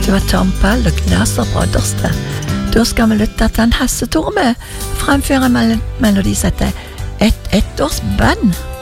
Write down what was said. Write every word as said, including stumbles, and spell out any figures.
Det var Tom Pall og Glaser Brodderste. Da skal vi lytte til en Hasse Torme fremføre en mel melodi som heter Et ettårs bønn.